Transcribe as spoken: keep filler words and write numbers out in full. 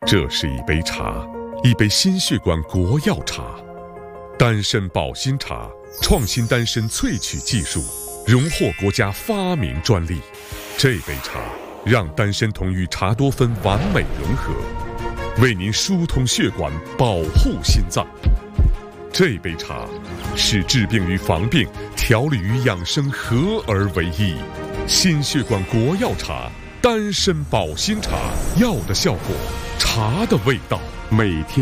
这是一杯茶，一杯心血管国药茶，丹参保心茶，创新丹参萃取技术，荣获国家发明专利。这杯茶让丹参酮与茶多酚完美融合，为您疏通血管，保护心脏。这杯茶是治病与防病、调理与养生合而为一。心血管国药茶，丹参保心茶，药的效果，茶的味道，每天。